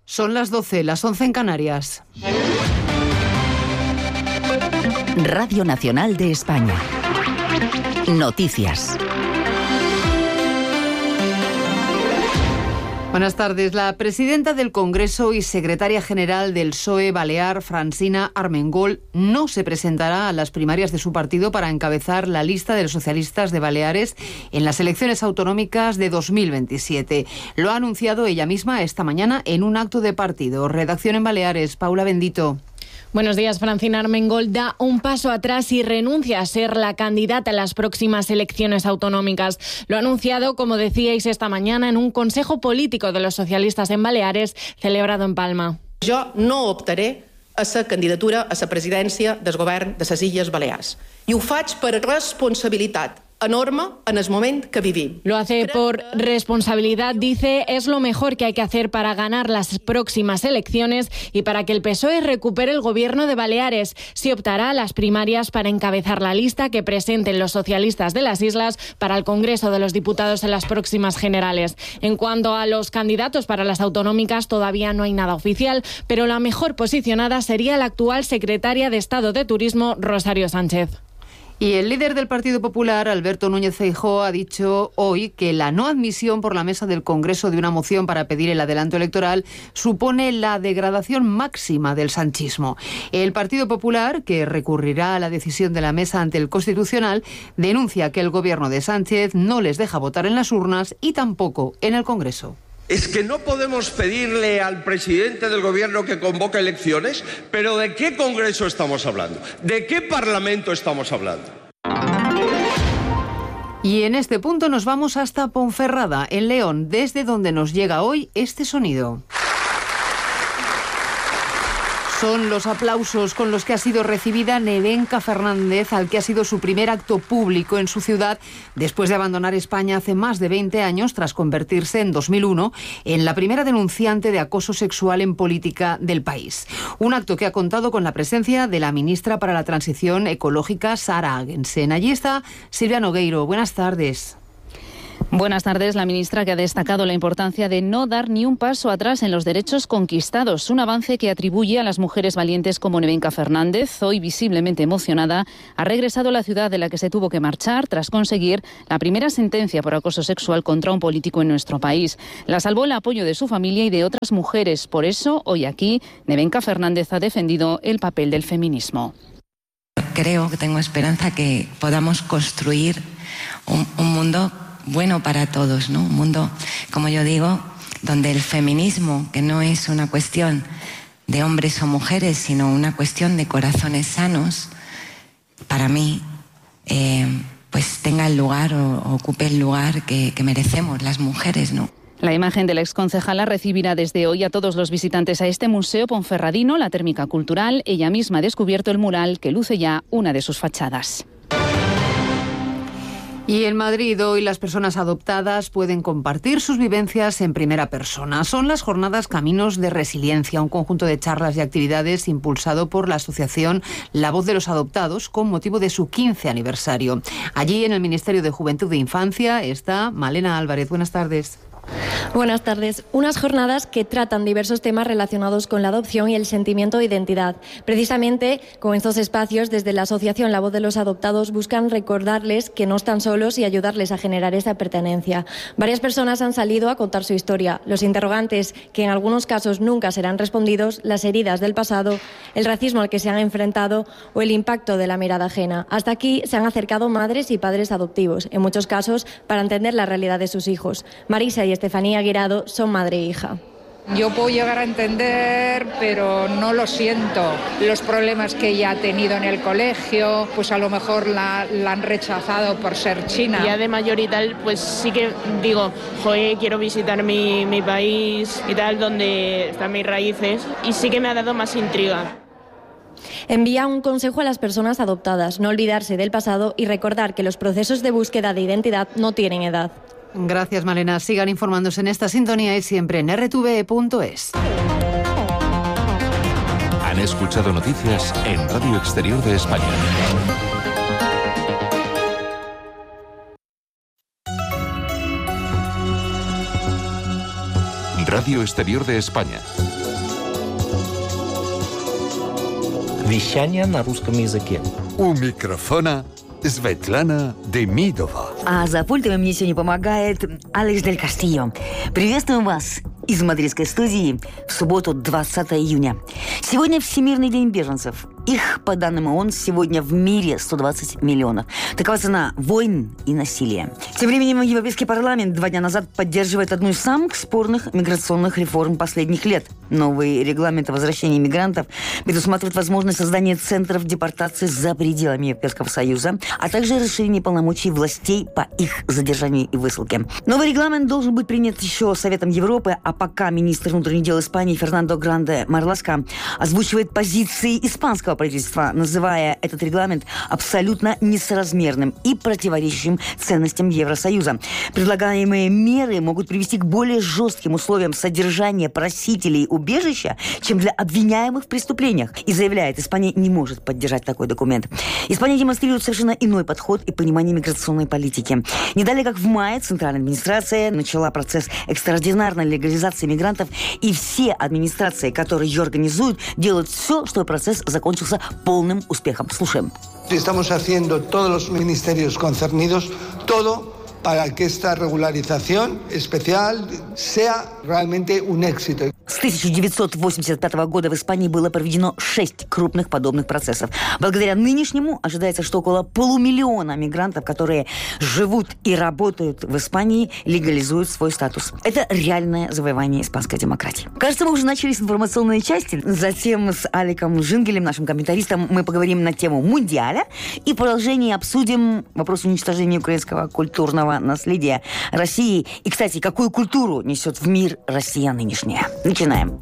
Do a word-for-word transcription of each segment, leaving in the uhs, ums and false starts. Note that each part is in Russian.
Son las doce, las once en Canarias. Radio Nacional de España. Noticias. Buenas tardes. La presidenta del Congreso y secretaria general del P S O E Balear, Francina Armengol, no se presentará a las primarias de su partido para encabezar la lista de los socialistas de Baleares en las elecciones autonómicas de dos mil veintisiete. Lo ha anunciado ella misma esta mañana en un acto de partido. Redacción en Baleares, Paula Bendito. Buenos días. Francina Armengol da un paso atrás y renuncia a ser la candidata a las próximas elecciones autonómicas. Lo ha anunciado, como decíais esta mañana, en un Consejo Político de los Socialistes en Baleares celebrado en Palma. Jo no optaré a la candidatura a la presidència del govern de les Illes Balears. I ho faig per responsabilitat enorme en el moment que vivim. Lo hace por responsabilidad, dice, es lo mejor que hay que hacer para ganar las próximas elecciones y para que el P S O E recupere el gobierno de Baleares. Se optará a las primarias para encabezar la lista que presenten los socialistas de las islas para el Congreso de los Diputados en las próximas generales. En cuanto a los candidatos para las autonómicas, todavía no hay nada oficial, pero la mejor posicionada sería la actual secretaria de Estado de Turismo, Rosario Sánchez. Y el líder del Partido Popular, Alberto Núñez Feijóo, ha dicho hoy que la no admisión por la mesa del Congreso de una moción para pedir el adelanto electoral supone la degradación máxima del sanchismo. El Partido Popular, que recurrirá a la decisión de la mesa ante el Constitucional, denuncia que el gobierno de Sánchez no les deja votar en las urnas y tampoco en el Congreso. Es que no podemos pedirle al presidente del gobierno que convoque elecciones, pero ¿de qué Congreso estamos hablando? ¿De qué Parlamento estamos hablando? Y en este punto nos vamos hasta Ponferrada, en León, desde donde nos llega hoy este sonido. Son los aplausos con los que ha sido recibida Nevenka Fernández, al que ha sido su primer acto público en su ciudad después de abandonar España hace más de veinte años, tras convertirse en dos mil uno en la primera denunciante de acoso sexual en política del país. Un acto que ha contado con la presencia de la ministra para la Transición Ecológica, Sara Agensen. Allí está Silvia Nogueiro. Buenas tardes. Buenas tardes. La ministra, que ha destacado la importancia de no dar ni un paso atrás en los derechos conquistados, un avance que atribuye a las mujeres valientes como Nevenka Fernández, hoy visiblemente emocionada, ha regresado a la ciudad de la que se tuvo que marchar tras conseguir la primera sentencia por acoso sexual contra un político en nuestro país. La salvó el apoyo de su familia y de otras mujeres. Por eso, hoy aquí, Nevenka Fernández ha defendido el papel del feminismo. Creo que tengo esperanza que podamos construir un, un mundo bueno para todos, ¿no? Un mundo, como yo digo, donde el feminismo, que no es una cuestión de hombres o mujeres, sino una cuestión de corazones sanos, para mí, eh, pues tenga el lugar o ocupe el lugar que, que merecemos las mujeres, ¿no? La imagen de la exconcejala recibirá desde hoy a todos los visitantes a este museo ponferradino, la térmica cultural. Ella misma ha descubierto el mural que luce ya una de sus fachadas. Y en Madrid hoy las personas adoptadas pueden compartir sus vivencias en primera persona. Son las jornadas Caminos de Resiliencia, un conjunto de charlas y actividades impulsado por la asociación La Voz de los Adoptados con motivo de su quince aniversario. Allí en el Ministerio de Juventud e Infancia está Malena Álvarez. Buenas tardes. Buenas tardes. Unas jornadas que tratan diversos temas relacionados con la adopción y el sentimiento de identidad. Precisamente con estos espacios, desde la asociación La Voz de los Adoptados, buscan recordarles que no están solos y ayudarles a generar esa pertenencia. Varias personas han salido a contar su historia, los interrogantes que en algunos casos nunca serán respondidos, las heridas del pasado, el racismo al que se han enfrentado o el impacto de la mirada ajena. Hasta aquí se han acercado madres y padres adoptivos, en muchos casos para entender la realidad de sus hijos. Marisa y Estefanía Guirado son madre e hija. Yo puedo llegar a entender, pero no lo siento. Los problemas que ella ha tenido en el colegio, pues a lo mejor la, la han rechazado por ser china. Ya de mayor y tal, pues sí que digo, joder, quiero visitar mi, mi país y tal, donde están mis raíces, y sí que me ha dado más intriga. Envía un consejo a las personas adoptadas, no olvidarse del pasado y recordar que los procesos de búsqueda de identidad no tienen edad. Gracias, Malena. Sigan informándose en esta sintonía y siempre en erre te ve punto es. Han escuchado noticias en Radio Exterior de España. Radio Exterior de España. вещание на русском языке. У микрофона Светлана Демидова. А за пультом мне сегодня помогает Алекс Дель Кастильо. Приветствуем вас из мадридской студии в субботу, двадцатого июня. Сегодня Всемирный день беженцев. Их, по данным ООН, сегодня в мире сто двадцать миллионов. Такова цена войн и насилия. Тем временем Европейский парламент два дня назад поддерживает одну из самых спорных миграционных реформ последних лет. Новый регламент о возвращении мигрантов предусматривает возможность создания центров депортации за пределами Европейского Союза, а также расширение полномочий властей по их задержанию и высылке. Новый регламент должен быть принят еще Советом Европы, а пока министр внутренних дел Испании Фернандо Гранде Марласка озвучивает позиции испанского правительства, называя этот регламент абсолютно несоразмерным и противоречащим ценностям Евросоюза. Предлагаемые меры могут привести к более жестким условиям содержания просителей убежища, чем для обвиняемых в преступлениях. И заявляет, Испания не может поддержать такой документ. Испания демонстрирует совершенно иной подход и понимание миграционной политики. Не далее, как в мае, Центральная администрация начала процесс экстраординарной легализации мигрантов, и все администрации, которые ее организуют, делают все, чтобы процесс закончился полным успехом. Слушаем. Estamos haciendo todos los ministerios concernidos todo para que esta regularización especial sea realmente un éxito. С тысяча девятьсот восемьдесят пятого года в Испании было проведено шесть крупных подобных процессов. Благодаря нынешнему ожидается, что около полумиллиона мигрантов, которые живут и работают в Испании, легализуют свой статус. Это реальное завоевание испанской демократии. Кажется, мы уже начали с информационной части. Затем с Аликом Жингелем, нашим комментаристом, мы поговорим на тему Мундиаля и в продолжении обсудим вопрос уничтожения украинского культурного наследия России. И, кстати, какую культуру несет в мир Россия нынешняя. Начинаем.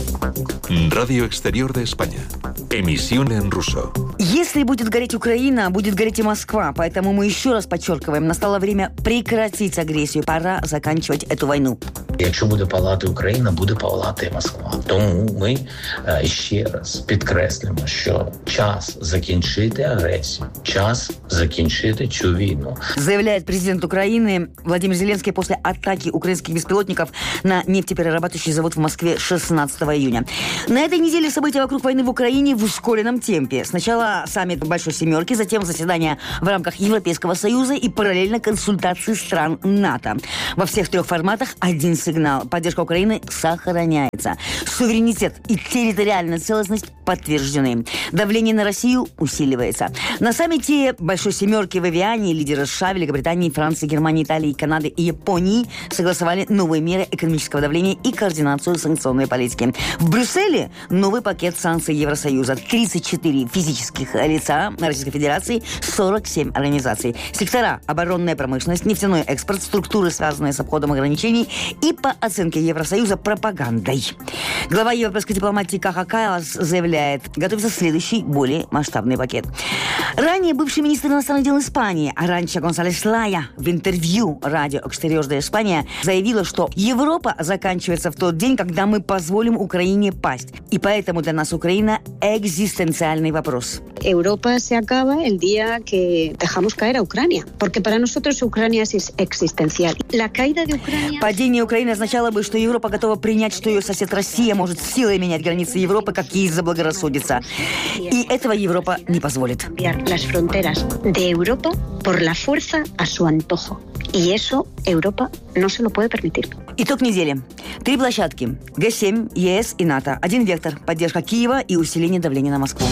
Radio Exterior de España. Emisión en ruso. Если будет гореть Украина, будет гореть и Москва. Поэтому мы еще раз подчеркиваем, настало время прекратить агрессию. Пора заканчивать эту войну. Якщо буде палати Україна, буде палати Москва. Тому ми е, ще раз підкреслимо, що час закінчити агресію, час закінчити цю війну. Заявляет президент Украины Владимир Зеленский после атаки украинских беспилотников на нефтеперерабатывающий завод в Москве шестнадцатого июня. На этой неделе события вокруг войны в Украине в ускоренном темпе. Сначала саммит Большой Семерки, затем заседания в рамках Европейского Союза и параллельно консультации стран НАТО. Во всех трех форматах один сигнал. Поддержка Украины сохраняется. Суверенитет и территориальная целостность подтверждены. Давление на Россию усиливается. На саммите Большой Семерки в Эвиане лидеры США, Великобритании, Франции, Германии, Италии, Канады и Японии согласовали новые меры экономического давления и координацию санкционной политики. В Брюсселе новый пакет санкций Евросоюза. тридцать четыре физических лица Российской Федерации, сорок семь организаций. Сектора: оборонная промышленность, нефтяной экспорт, структуры, связанные с обходом ограничений и, по оценке Евросоюза, пропагандой. Глава европейской дипломатии Каха Каллас заявляет, готовится следующий, более масштабный пакет. Ранее бывший министр иностранных дел Испании Аранча Гонсалес Лая в интервью радио Exterior de España заявила, что Европа заканчивается в тот день, когда мы позволим Украине пасть. И поэтому для нас Украина – экзистенциальный вопрос. Europa se acaba el día que dejamos caer a Ucrania, porque para nosotros Ucrania es existencial. La caída de Ucrania... Падение Украины означало бы, что Европа готова принять, что ее сосед Россия может силой менять границы Европы, как ей заблагорассудится. И этого Европа не позволит. Las fronteras de Europa por la fuerza a su antojo. Y eso Europa no se lo puede permitir. Итог недели. Три площадки. Гэ семь, ЕС и НАТО. Один вектор. Поддержка Киева и усиление давления на Москву.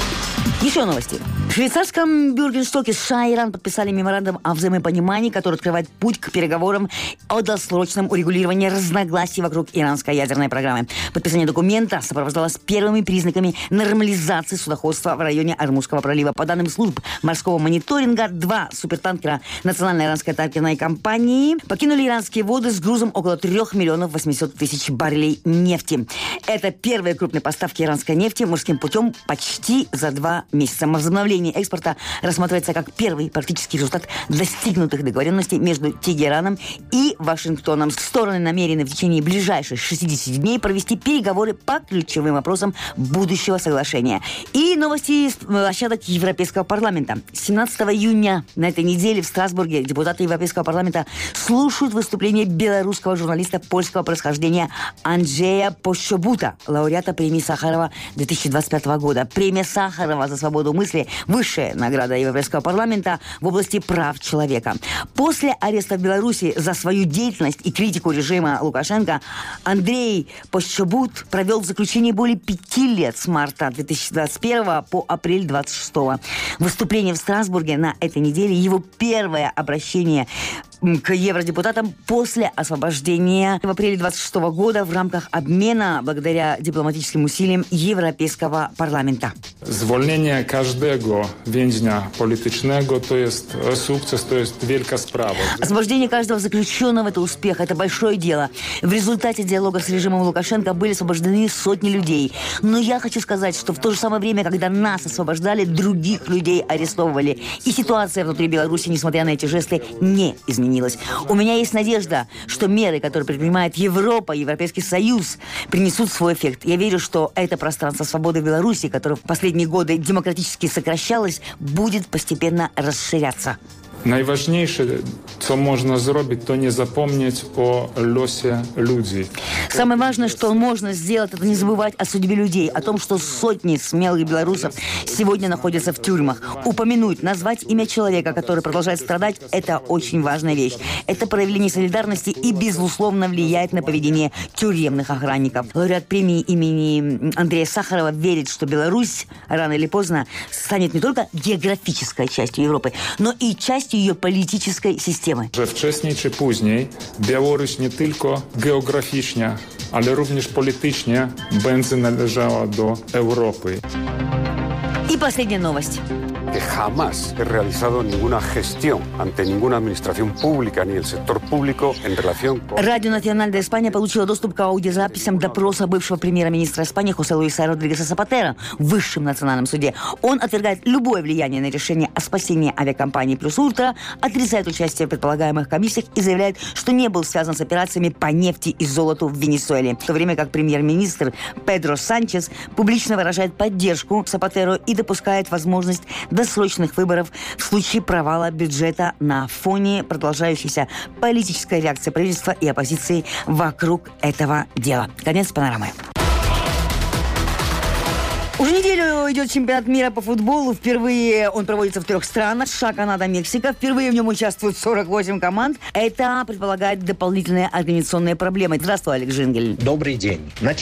Еще новости. В швейцарском Бюргенстоке США и Иран подписали меморандум о взаимопонимании, который открывает путь к переговорам о досрочном урегулировании разногласий вокруг иранской ядерной программы. Подписание документа сопровождалось первыми признаками нормализации судоходства в районе Ормузского пролива. По данным служб морского мониторинга, два супертанкера национальной иранской танкерной компании покинули иранские воды с грузом около трех миллионов восьмисот тысяч баррелей нефти. Это первые крупные поставки иранской нефти морским путем почти за два месяца. Возобновление возобновление экспорта рассматривается как первый практический результат достигнутых договоренностей между Тегераном и Вашингтоном. Стороны намерены в течение ближайших шестидесяти дней провести переговоры по ключевым вопросам будущего соглашения. И новости с площадок Европейского парламента. семнадцатого июня на этой неделе в Страсбурге депутаты Европейского парламента слушают выступление белорусского журналиста польского происхождения Анджея Пощобута, лауреата премии Сахарова две тысячи двадцать пятого года. Премия Сахарова за свободу мысли – высшая награда Европейского парламента в области прав человека. После ареста в Беларуси за свою деятельность и критику режима Лукашенко Андрей Пощобут провел в заключении более пяти лет с марта две тысячи двадцать первого по апрель двадцать шестого. Выступление в Страсбурге на этой неделе – его первое обращение к евродепутатам после освобождения в апреле двадцать шестого года в рамках обмена благодаря дипломатическим усилиям Европейского парламента. Zwolnienie każdego więźnia politycznego to jest sukces, to jest wielka sprawa. Освобождение каждого заключенного – это успех, это большое дело. В результате диалога с режимом Лукашенко были освобождены сотни людей. Но я хочу сказать, что в то же самое время, когда нас освобождали, других людей арестовывали. И ситуация внутри Беларуси, несмотря на эти жесты, не изменилась. У меня есть надежда, что меры, которые предпринимает Европа, Европейский Союз, принесут свой эффект. Я верю, что это пространство свободы в Беларуси, которое в последние годы демократически сокращалось, будет постепенно расширяться. Najważniejsze, co można zrobić, to nie zapomnieć o losie ludzi. Самое важное, что можно сделать, это не забывать о судьбе людей, о том, что сотни смелых белорусов сегодня находятся в тюрьмах. Упомянуть, назвать имя человека, который продолжает страдать, это очень важная вещь. Это проявление солидарности и, безусловно, влияет на поведение тюремных охранников. Лауреат премии имени Андрея Сахарова верит, что Беларусь рано или поздно станет не только географической частью Европы, но и частью ее politycznej systemy. Że wcześniej czy później Białoruś nie tylko geograficznie, ale również politycznie będzie należała do Europy. И последняя новость. Que jamás he realizado ninguna gestión ante ninguna administración pública ni el sector público en relación con... Радио Националь де Испания получила доступ к аудиозаписям допроса бывшего премьер-министра Испании Хосе Луиса Родригеса Сапатера в Высшем национальном суде. Он отвергает любое влияние на решение о спасении авиакомпании «Плюс Ультра», отрицает участие в предполагаемых комиссиях и заявляет, что не был связан с операциями по нефти и золоту в Венесуэле. В то время как премьер-министр Педро Санчес публично выражает поддержку Сапатеру и допускает возможность досрочных выборов в случае провала бюджета на фоне продолжающейся политической реакции правительства и оппозиции вокруг этого дела. Конец панорамы. Уже неделю идет чемпионат мира по футболу. Впервые он проводится в трех странах. США, Канада, Мексика. Впервые в нем участвуют сорок восемь команд. Это предполагает дополнительные организационные проблемы. Здравствуй, Олег Жингель. Добрый день. Начать